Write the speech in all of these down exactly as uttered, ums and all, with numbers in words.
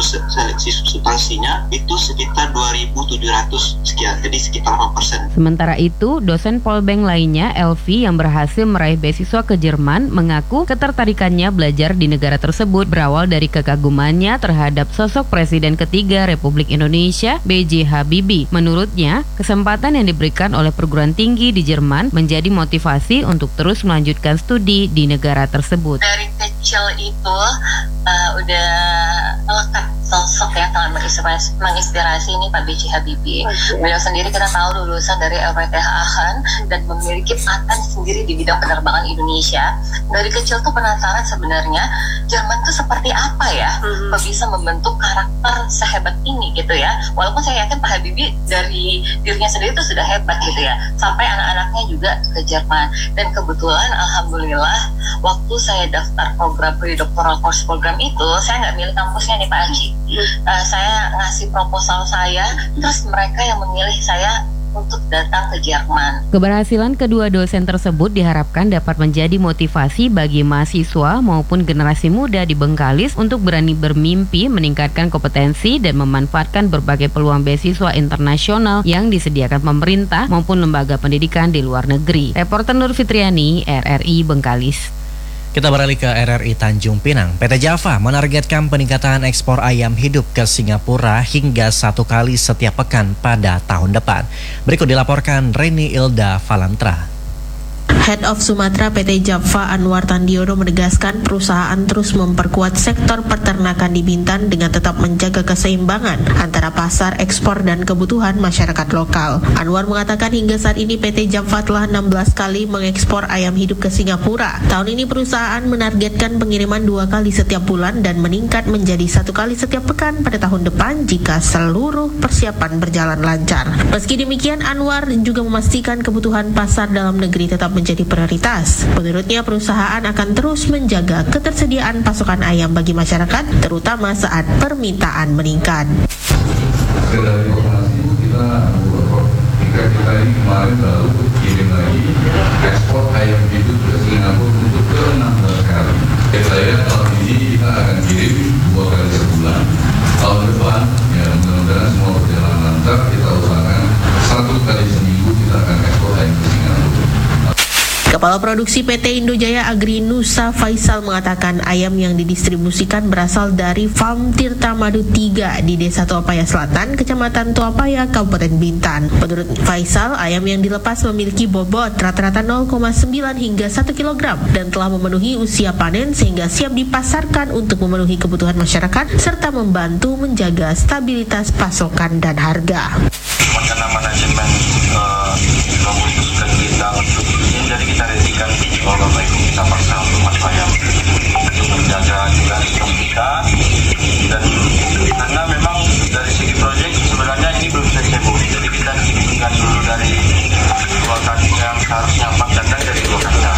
terus seleksi substansinya itu sekitar dua ribu tujuh ratus sekian, jadi sekitar delapan persen. Sementara itu, dosen Polbank lainnya, Elvi, yang berhasil meraih beasiswa ke Jerman, mengaku ketertarikannya belajar di negara tersebut berawal dari kekagumannya terhadap sosok Presiden ketiga Republik Indonesia, B J Habibie. Menurutnya, kesempatan yang diberikan oleh perguruan tinggi di Jerman menjadi motivasi untuk terus melanjutkan studi di negara tersebut. Dari kecil itu uh, udah melekat sosok yang sangat menginspirasi, menginspirasi ini Pak B J Habibie. Okay. Beliau sendiri kita tahu lulusan dari L P T H Aachen dan memiliki paten sendiri di bidang penerbangan Indonesia. Dari kecil tuh penasaran sebenarnya Jerman tuh seperti apa ya, hmm. kok bisa membentuk karakter sehebat ini gitu ya. Walaupun saya yakin Pak Habibie dari dirinya sendiri tuh sudah hebat gitu ya, sampai anak-anaknya juga ke Jerman. Dan kebetulan alhamdulillah waktu saya daftar program pre-doctoral course program itu, saya nggak milih kampusnya nih Pak Haji. Uh, saya ngasih proposal saya, terus mereka yang memilih saya untuk datang ke Jerman. Keberhasilan kedua dosen tersebut diharapkan dapat menjadi motivasi bagi mahasiswa maupun generasi muda di Bengkalis untuk berani bermimpi, meningkatkan kompetensi dan memanfaatkan berbagai peluang beasiswa internasional yang disediakan pemerintah maupun lembaga pendidikan di luar negeri. Reporter Nur Fitriani, R R I Bengkalis. Kita beralih ke R R I Tanjung Pinang. P T Java menargetkan peningkatan ekspor ayam hidup ke Singapura hingga satu kali setiap pekan pada tahun depan. Berikut dilaporkan Reni Ilda Valantra. Head of Sumatera P T Java Anwar Tandiono menegaskan perusahaan terus memperkuat sektor peternakan di Bintan dengan tetap menjaga keseimbangan antara pasar ekspor dan kebutuhan masyarakat lokal. Anwar mengatakan hingga saat ini P T Java telah enam belas kali mengekspor ayam hidup ke Singapura. Tahun ini perusahaan menargetkan pengiriman dua kali setiap bulan dan meningkat menjadi satu kali setiap pekan pada tahun depan jika seluruh persiapan berjalan lancar. Meski demikian, Anwar juga memastikan kebutuhan pasar dalam negeri tetap menjadi jadi prioritas. Menurutnya perusahaan akan terus menjaga ketersediaan pasokan ayam bagi masyarakat, terutama saat permintaan meningkat. Dari operasi itu kita hingga kita ini kemarin baru kirim lagi ekspor ayam hidup ke Singapura untuk ke enam belas kali. Saya tahun ini kita akan kirim dua kali sebulan. Tahun depan ya mudah-mudahan semua berjalan lancar, kita usahakan satu kali seminggu kita akan ekspor ayam ke Singapura. Kepala Produksi P T Indojaya Agri Nusa Faisal mengatakan ayam yang didistribusikan berasal dari Farm Tirta Madu tiga di Desa Tuapaya Selatan, Kecamatan Tuapaya, Kabupaten Bintan. Menurut Faisal, ayam yang dilepas memiliki bobot rata-rata nol koma sembilan hingga satu kilogram dan telah memenuhi usia panen sehingga siap dipasarkan untuk memenuhi kebutuhan masyarakat serta membantu menjaga stabilitas pasokan dan harga. Karena manajemen uh, memutuskan kita untuk ini, jadi kita rezikan kalau Bapak Ibu kita paksa untuk masuk ayam untuk menjaga juga sistem kita. Dan karena memang dari segi proyek sebenarnya ini belum selesai Bu, jadi kita hubungkan dulu dari dua kandang yang seharusnya empat kandang dari dua kandang.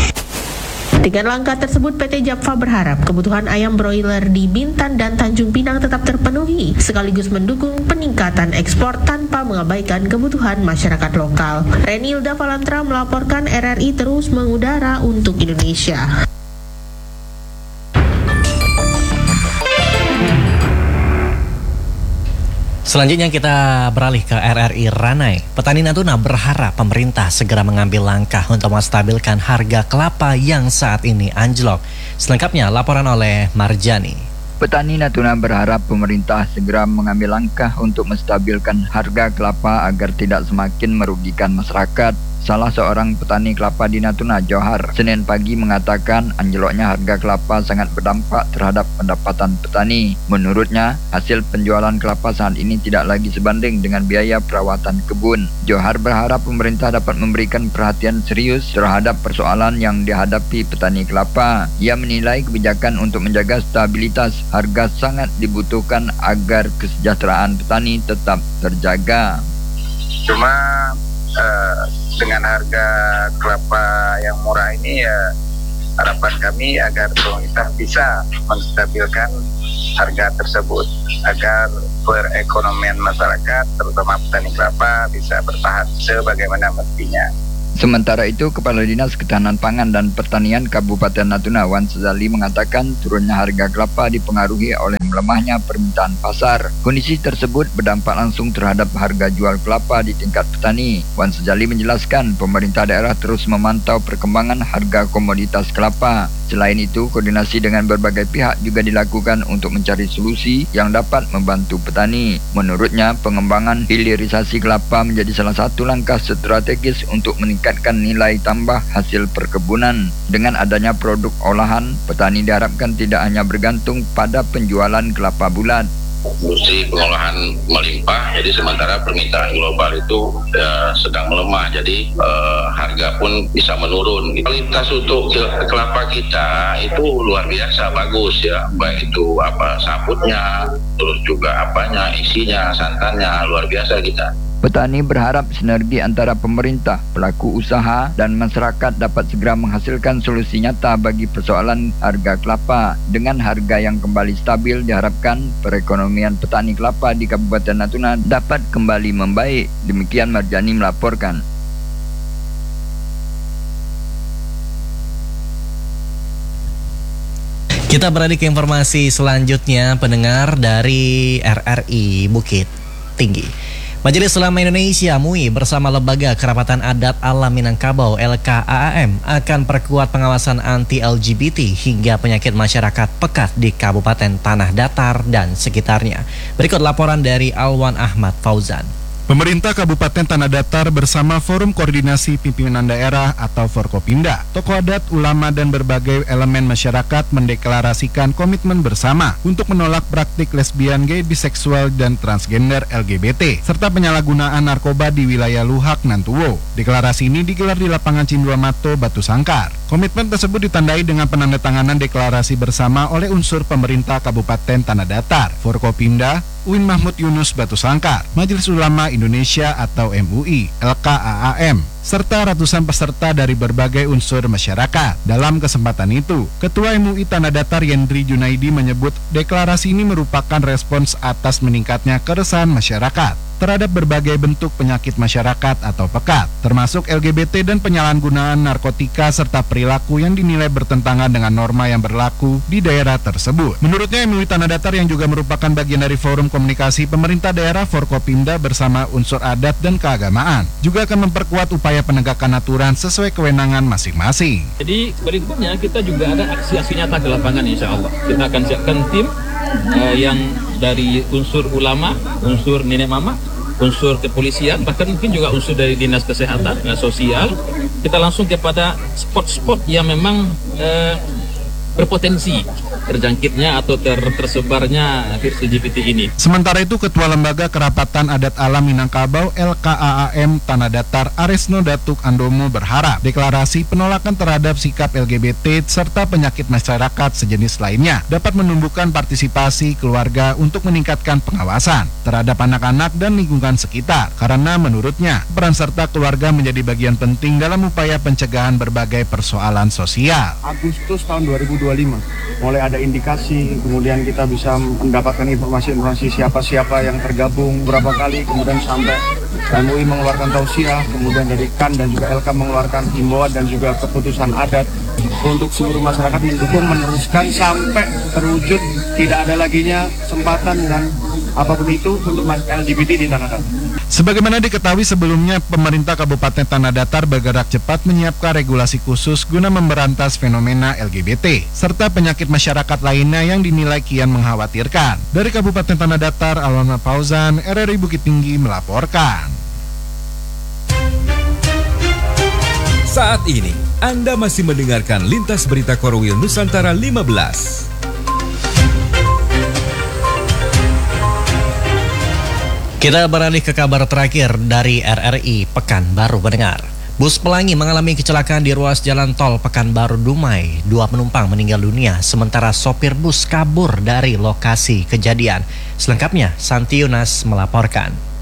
Dengan langkah tersebut, P T Java berharap kebutuhan ayam broiler di Bintan dan Tanjung Pinang tetap terpenuhi, sekaligus mendukung peningkatan ekspor tanpa mengabaikan kebutuhan masyarakat lokal. Renilda Valantra melaporkan, R R I terus mengudara untuk Indonesia. Selanjutnya kita beralih ke R R I Ranai. Petani Natuna berharap pemerintah segera mengambil langkah untuk menstabilkan harga kelapa yang saat ini anjlok. Selengkapnya laporan oleh Marjani. Petani Natuna berharap pemerintah segera mengambil langkah untuk menstabilkan harga kelapa agar tidak semakin merugikan masyarakat. Salah seorang petani kelapa di Natuna, Johar, Senin pagi mengatakan anjloknya harga kelapa sangat berdampak terhadap pendapatan petani. Menurutnya, hasil penjualan kelapa saat ini tidak lagi sebanding dengan biaya perawatan kebun. Johar berharap pemerintah dapat memberikan perhatian serius terhadap persoalan yang dihadapi petani kelapa. Ia menilai kebijakan untuk menjaga stabilitas harga sangat dibutuhkan agar kesejahteraan petani tetap terjaga. Cuma uh, dengan harga kelapa yang murah ini ya harapan kami agar pemerintah bisa menstabilkan harga tersebut agar perekonomian masyarakat terutama petani kelapa bisa bertahan sebagaimana mestinya. Sementara itu, Kepala Dinas Ketahanan Pangan dan Pertanian Kabupaten Natuna, Wan Sezali, mengatakan turunnya harga kelapa dipengaruhi oleh melemahnya permintaan pasar. Kondisi tersebut berdampak langsung terhadap harga jual kelapa di tingkat petani. Wan Sejali menjelaskan pemerintah daerah terus memantau perkembangan harga komoditas kelapa. Selain itu, koordinasi dengan berbagai pihak juga dilakukan untuk mencari solusi yang dapat membantu petani. Menurutnya, pengembangan hilirisasi kelapa menjadi salah satu langkah strategis untuk meningkatkan nilai tambah hasil perkebunan. Dengan adanya produk olahan, petani diharapkan tidak hanya bergantung pada penjualan kelapa bulat. Industri pengolahan melimpah, jadi sementara permintaan global itu ya, sedang melemah, jadi eh, harga pun bisa menurun. Kualitas untuk kelapa kita itu luar biasa bagus ya, baik itu apa sabutnya, terus juga apanya, isinya, santannya luar biasa kita. Petani berharap sinergi antara pemerintah, pelaku usaha, dan masyarakat dapat segera menghasilkan solusi nyata bagi persoalan harga kelapa. Dengan harga yang kembali stabil, diharapkan perekonomian petani kelapa di Kabupaten Natuna dapat kembali membaik. Demikian Marjani melaporkan. Kita beralih ke informasi selanjutnya, pendengar dari R R I Bukit Tinggi. Majelis Ulama Indonesia M U I bersama Lembaga Kerapatan Adat Alam Minangkabau L K A A M akan perkuat pengawasan anti L G B T hingga penyakit masyarakat pekat di Kabupaten Tanah Datar dan sekitarnya. Berikut laporan dari Alwan Ahmad Fauzan. Pemerintah Kabupaten Tanah Datar bersama Forum Koordinasi Pimpinan Daerah atau Forkopimda, tokoh adat, ulama, dan berbagai elemen masyarakat mendeklarasikan komitmen bersama untuk menolak praktik lesbian, gay, biseksual, dan transgender L G B T, serta penyalahgunaan narkoba di wilayah Luhak, Nantuwo. Deklarasi ini digelar di lapangan Cinduamato, Batu Sangkar. Komitmen tersebut ditandai dengan penandatanganan deklarasi bersama oleh unsur pemerintah Kabupaten Tanah Datar, Forkopimda, U I N Mahmud Yunus Batu Sangkar, Majelis Ulama Indonesia atau M U I, L K A A M, serta ratusan peserta dari berbagai unsur masyarakat. Dalam kesempatan itu, Ketua M U I Tanah Datar Yendri Junaidi menyebut deklarasi ini merupakan respons atas meningkatnya keresahan masyarakat terhadap berbagai bentuk penyakit masyarakat atau pekat, termasuk L G B T dan penyalahgunaan narkotika serta perilaku yang dinilai bertentangan dengan norma yang berlaku di daerah tersebut. Menurutnya, M U I Tanah Datar yang juga merupakan bagian dari Forum Komunikasi Pemerintah Daerah Forkopimda bersama unsur adat dan keagamaan juga akan memperkuat upaya penegakan aturan sesuai kewenangan masing-masing. Jadi berikutnya kita juga ada aksi-aksi nyata di lapangan, insya Allah. Kita akan siapkan tim uh, yang dari unsur ulama, unsur nenek mama, unsur kepolisian, bahkan mungkin juga unsur dari dinas kesehatan, dinas sosial. Kita langsung kepada spot-spot yang memang uh, berpotensi terjangkitnya atau ter tersebarnya virus L G B T ini. Sementara itu, Ketua Lembaga Kerapatan Adat Alam Minangkabau L K A A M Tanah Datar Aresno Datuk Andomo berharap deklarasi penolakan terhadap sikap L G B T serta penyakit masyarakat sejenis lainnya dapat menumbuhkan partisipasi keluarga untuk meningkatkan pengawasan terhadap anak-anak dan lingkungan sekitar, karena menurutnya peran serta keluarga menjadi bagian penting dalam upaya pencegahan berbagai persoalan sosial. Agustus tahun dua ribu dua puluh lima mulai ada indikasi, kemudian kita bisa mendapatkan informasi-informasi siapa-siapa yang tergabung berapa kali, kemudian sampai M U I mengeluarkan tausiah, kemudian dari K A N dan juga L K mengeluarkan himbauan dan juga keputusan adat untuk seluruh masyarakat mendukung meneruskan sampai terwujud tidak ada laginya kesempatan dan apapun itu untuk L G B T di Tanah Datar. Sebagaimana diketahui sebelumnya, pemerintah Kabupaten Tanah Datar bergerak cepat menyiapkan regulasi khusus guna memberantas fenomena L G B T serta penyakit masyarakat lainnya yang dinilai kian mengkhawatirkan. Dari Kabupaten Tanah Datar, Alwan Fauzan, R R I Bukit Tinggi melaporkan. Saat ini, Anda masih mendengarkan Lintas Berita Korwil Nusantara lima belas. Kita beralih ke kabar terakhir dari R R I Pekanbaru, pendengar. Bus Pelangi mengalami kecelakaan di ruas jalan tol Pekanbaru Dumai. Dua penumpang meninggal dunia, sementara sopir bus kabur dari lokasi kejadian. Selengkapnya, Santi Yunas melaporkan.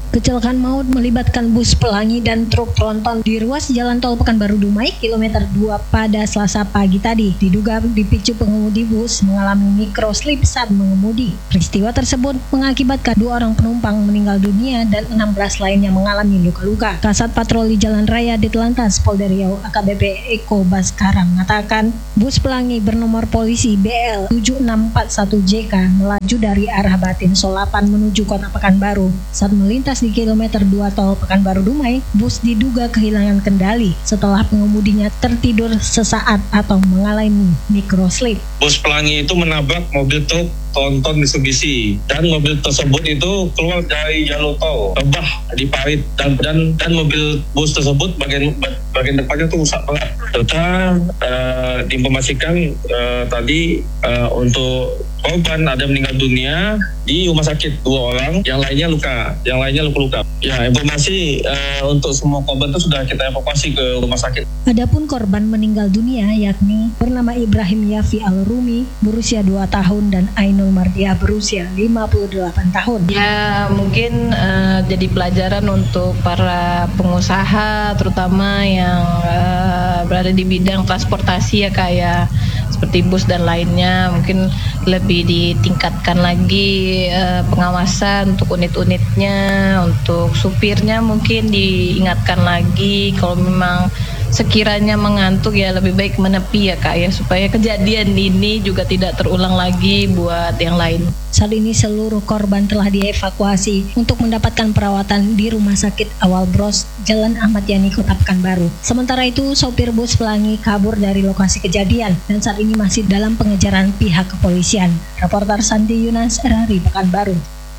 Kecelakaan maut melibatkan bus pelangi dan truk tronton di ruas Jalan Tol Pekanbaru Dumai, kilometer dua pada Selasa pagi tadi. Diduga dipicu pengemudi bus mengalami microslip saat mengemudi. Peristiwa tersebut mengakibatkan dua orang penumpang meninggal dunia dan enam belas lainnya mengalami luka-luka. Kasat Patroli Jalan Raya Ditlantas Polda Riau A K B P Eko Baskara mengatakan, bus pelangi bernomor polisi B L tujuh enam empat satu J K melaju dari arah Batin Solapan menuju Kota Pekanbaru. Saat melintas di kilometer dua Tol Pekanbaru Dumai, bus diduga kehilangan kendali setelah pengemudinya tertidur sesaat atau mengalami microslip. Bus pelangi itu menabrak mobil truk tronton Mitsubishi dan mobil tersebut itu keluar dari jalur tol, rebah di parit dan dan dan mobil bus tersebut bagian bagian depannya tuh rusak berat. Serta uh, diinformasikan uh, tadi uh, untuk korban ada meninggal dunia di rumah sakit dua orang, yang lainnya luka, yang lainnya luka-luka. Ya, informasi uh, untuk semua korban itu sudah kita evakuasi ke rumah sakit. Adapun korban meninggal dunia yakni bernama Ibrahim Yafi Al-Rumi berusia dua tahun dan Ainul Mardiah berusia lima puluh delapan tahun. Ya, mungkin uh, jadi pelajaran untuk para pengusaha terutama yang uh, berada di bidang transportasi ya kayak seperti bus dan lainnya, mungkin lebih ditingkatkan lagi uh, pengawasan untuk unit-unitnya, untuk supirnya mungkin diingatkan lagi kalau memang sekiranya mengantuk ya lebih baik menepi ya Kak ya, supaya kejadian ini juga tidak terulang lagi buat yang lain. Saat ini seluruh korban telah dievakuasi untuk mendapatkan perawatan di Rumah Sakit Awal Bros Jalan Ahmad Yani Kota Pekanbaru. Sementara itu sopir bus pelangi kabur dari lokasi kejadian dan saat ini masih dalam pengejaran pihak kepolisian. Reporter Santi Yunas, R R I Pekanbaru.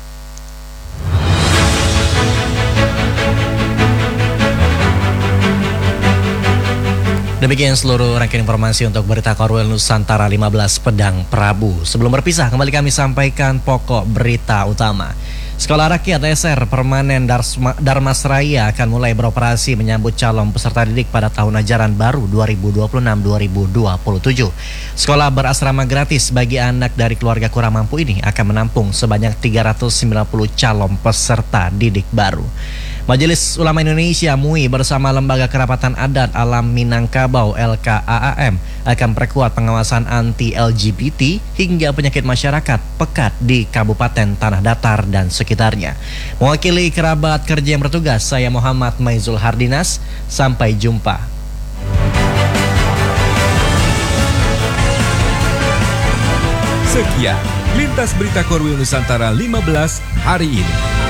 Demikian seluruh rangkaian informasi untuk berita Korwil Nusantara lima belas Pedang Prabu. Sebelum berpisah, kembali kami sampaikan pokok berita utama. Sekolah Rakyat S R Permanen Darmasraya akan mulai beroperasi menyambut calon peserta didik pada tahun ajaran baru dua ribu dua puluh enam dua ribu dua puluh tujuh. Sekolah berasrama gratis bagi anak dari keluarga kurang mampu ini akan menampung sebanyak tiga ratus sembilan puluh calon peserta didik baru. Majelis Ulama Indonesia M U I bersama Lembaga Kerapatan Adat Alam Minangkabau L K A A M akan perkuat pengawasan anti L G B T hingga penyakit masyarakat pekat di Kabupaten Tanah Datar dan sekitarnya. Mewakili kerabat kerja yang bertugas, saya Muhammad Maizul Hardinas. Sampai jumpa. Sekian Lintas Berita Korwil Nusantara lima belas hari ini.